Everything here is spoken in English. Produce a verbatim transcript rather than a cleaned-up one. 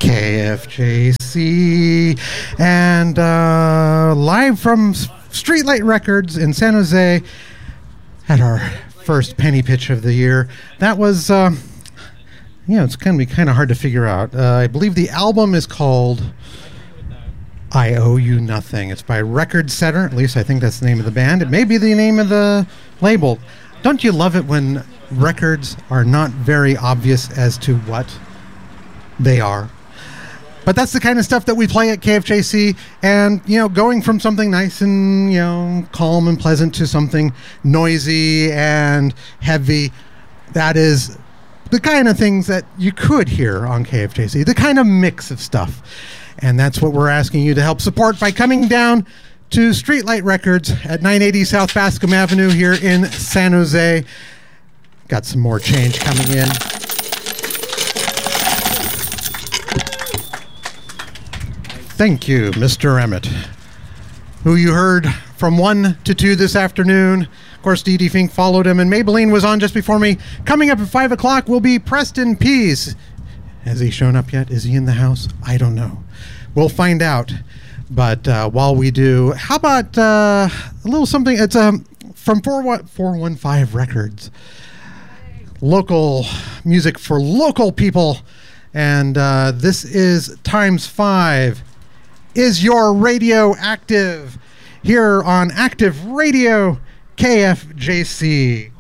K F J C, and uh, live from Streetlight Records in San Jose at our first penny pitch of the year. That was, uh, you know, it's going to be kind of hard to figure out. Uh, I believe the album is called I Owe You Nothing. It's by Record Setter, at least I think that's the name of the band. It may be the name of the label. Don't you love it when records are not very obvious as to what they are? But that's the kind of stuff that we play at K F J C, and, you know, going from something nice and, you know, calm and pleasant to something noisy and heavy, that is the kind of things that you could hear on K F J C, the kind of mix of stuff. And that's what we're asking you to help support by coming down to Streetlight Records at nine eighty South Bascom Avenue here in San Jose. Got some more change coming in. Thank you, Mister Emmett, who you heard from one to two this afternoon. Of course, Dee Dee Fink followed him, and Maybelline was on just before me. Coming up at five o'clock will be Preston Pease. Has he shown up yet? Is he in the house? I don't know. We'll find out. But uh, while we do, how about uh, a little something? It's um, from four one five Records. Local music for local people. And uh, this is Times Five. Is your radio active? Here on Active Radio, K F J C.